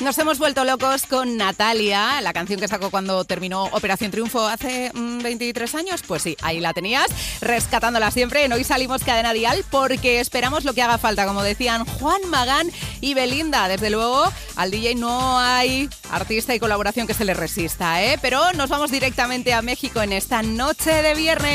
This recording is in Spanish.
Nos hemos vuelto locos con Natalia, la canción que sacó cuando terminó Operación Triunfo hace 23 años. Pues sí, ahí la tenías, rescatándola siempre. En Hoy Salimos Cadena Dial porque esperamos lo que haga falta, como decían Juan Magán y Belinda. Desde luego, al DJ no hay artista y colaboración que se le resista, ¿eh? Pero nos vamos directamente a México en esta noche de viernes.